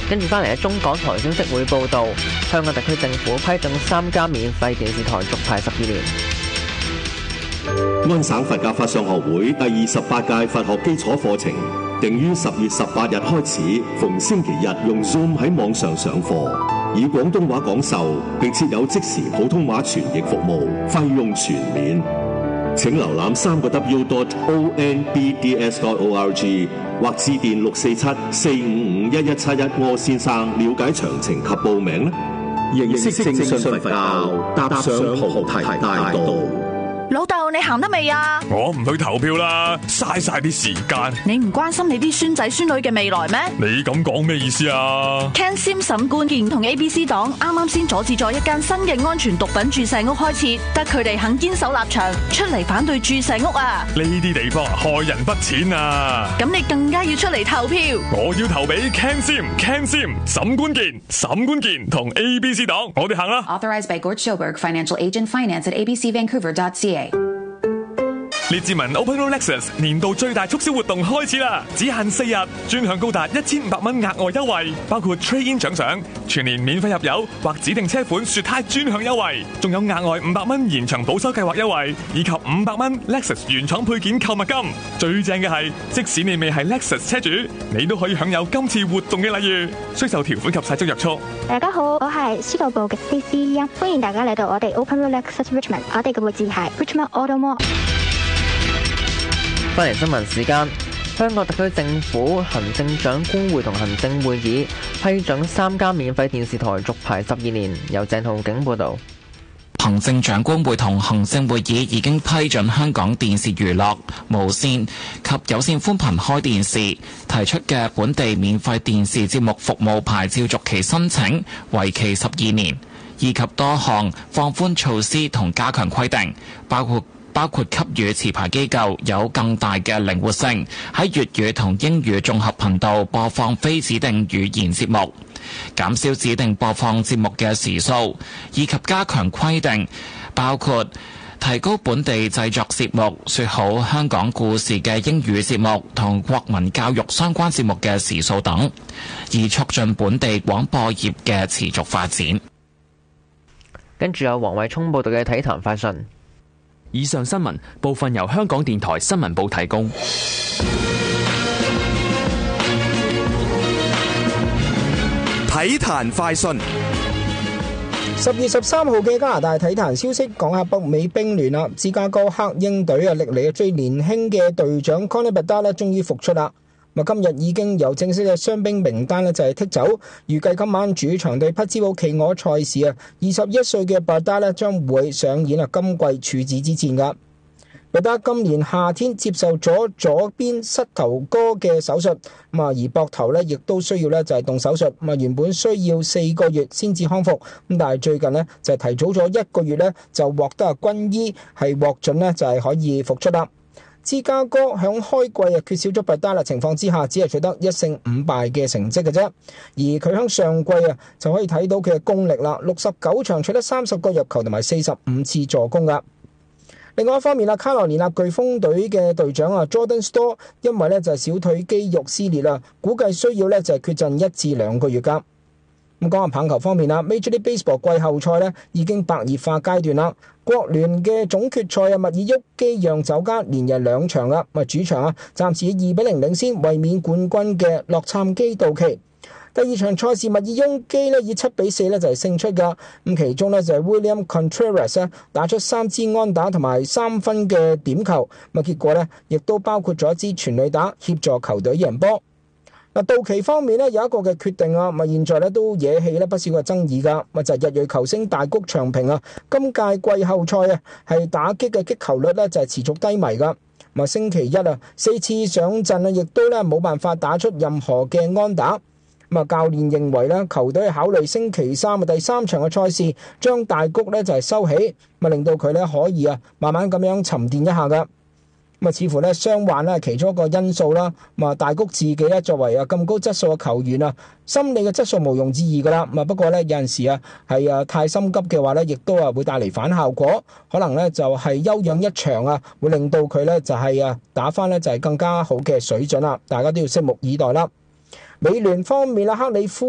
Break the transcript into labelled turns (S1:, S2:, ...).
S1: 跟住翻嚟嘅中港台消息會報道，香港特區政府批准3家免費電視台續牌12年。
S2: 安省佛教法相學會第28屆佛學基礎課程定於10月18日開始，逢星期日用 Zoom 喺網上上課，以廣東話講授，並設有即時普通話傳譯服務，費用全免。請瀏覽3w.onbds.org 或致電647-455-1171柯先生了解詳情及報名啦。認識正信佛教，踏上菩提大道。
S3: 老豆，你行得未啊？
S4: 我唔去投票啦，嘥晒啲時間。
S3: 你唔關心你啲孫仔孫女嘅未來咩？
S4: 你咁講咩意思啊
S3: ？Ken Sim 沈冠健同 ABC 黨啱啱先阻止咗一間新嘅安全毒品注射屋開設，得佢哋肯堅守立場，出嚟反對注射屋啊！
S4: 呢啲地方害人不淺啊！
S3: 咁你更加要出嚟投票。
S4: 我要投俾 Ken Sim 沈冠健同 ABC 黨，我哋行啦。
S5: Authorized by Gord Schoberg, Financial Agent Finance at abcvancouver.ca。
S4: 列治文 Open Road Lexus 年度最大促銷活動開始啦！只限4日，專享高達1500蚊額外優惠，包括 Trade-in 獎賞、全年免費入油或指定車款雪胎專享優惠，仲有額外500蚊延長保修計劃優惠，以及500蚊 Lexus 原廠配件購物金。最正嘅係，即使你未係 Lexus 車主，你都可以享有今次活動嘅禮遇，需受條款及細則約束。
S6: 大家好，我係司徒部嘅 CC 歡迎大家嚟到我哋 Open Road Lexus Richmond， 我哋嘅位置係 Richmond Auto Mall。
S1: 翻嚟新聞時間，香港特區政府行政長官會同行政會議批准3家免費電視台續牌12年。由鄭浩景報導。
S7: 行政長官會同行政會議已經批准香港電視娛樂、無線及有線寬頻開電視提出嘅本地免費電視節目服務牌照續期申請，為期12年，以及多項放寬措施同加強規定，包括給予持牌機構有更大嘅靈活性，喺粵語同英語綜合頻道播放非指定語言節目，減少指定播放節目嘅時數，以及加強規定，包括提高本地製作節目、說好香港故事嘅英語節目同國民教育相關節目嘅時數等，以促進本地廣播業嘅持續發展。
S1: 跟住有黃偉聰報道嘅體壇快訊。
S8: 以上新聞部分由香港電台新聞部提供。
S9: 體壇快訊。
S10: 10月13號嘅加拿大體壇消息，講下北美冰聯啦，芝加哥黑鷹隊歷嚟最年輕嘅隊長 Connor Bedard 終於復出啦。今日已經有正式嘅傷兵名單就係剔走，預計今晚主場對匹茲堡企鵝賽事21歲嘅巴達將會上演今季處子之戰噶。巴達今年夏天接受咗左邊膝頭哥嘅手術，而膊頭亦都需要就係動手術，原本需要4個月先至康復，但係最近就提早咗1個月就獲得軍醫係獲准就係可以復出啦。芝加哥響開季缺少咗巴達情況之下，只係取得1勝5敗嘅成績嘅啫。而佢響上季就可以睇到佢嘅功力啦，69場取得30個入球同埋45次助攻噶。另外一方面卡羅連納颶風隊嘅隊長Jordan Store 因為就係小腿肌肉撕裂估計需要就係缺陣1至2個月噶。咁講下棒球方面Major League Baseball 季後賽已經白熱化階段啦。國聯嘅總決賽密爾沃基讓酒家連日2場啦，主場暫時以2-0領先衛冕冠軍嘅洛杉磯道奇。第二場賽事密爾沃基以7-4就係勝出噶，咁其中就係 William Contreras 打出3支安打同埋3分嘅點球，結果亦都包括咗一支全壘打協助球隊贏波。道奇方面有一個嘅決定現在都惹起不少嘅爭議噶，就係日裔球星大谷翔平今屆季後賽係打擊嘅擊球率就係持續低迷噶，星期一4次上陣亦都冇辦法打出任何嘅安打。教練認為球隊考慮星期3第3場嘅賽事將大谷就係收起，令到佢可以慢慢咁樣沉澱一下噶。似乎傷患係其中一個因素啦。大谷自己作為咁高質素嘅球員心理嘅質素毋庸置疑噶啦。不過有陣時係太心急嘅話亦都會帶嚟反效果，可能就係休養一場會令到佢就係打翻就係更加好嘅水準啦。大家都要拭目以待啦。美聯方面克里夫